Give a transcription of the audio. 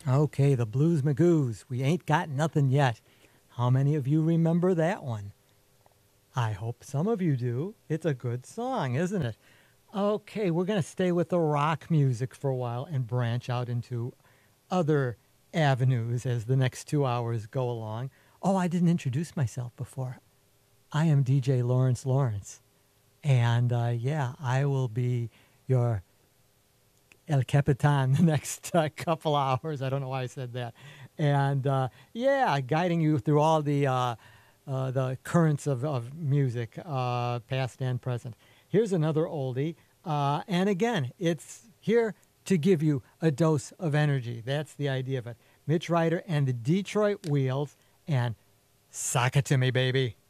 Okay, the Blues Magoos. We ain't got nothing yet. How many of you remember that one? I hope some of you do. It's a good song, isn't it? Okay, we're going to stay with the rock music for a while and branch out into other avenues as the next 2 hours go along. Oh, I didn't introduce myself before. I am DJ Lawrence Lawrence. And yeah, I will be your El Capitan the next couple hours. I don't know why I said that. And yeah, guiding you through all the currents of music, past and present. Here's another oldie. And again, it's here to give you a dose of energy. That's the idea of it. Mitch Ryder and the Detroit Wheels and Sock It To Me, baby.